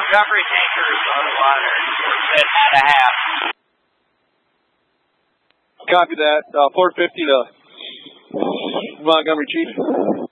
Montgomery tankers on the water. We're set at a half. Copy that. 450 to Montgomery, Chief.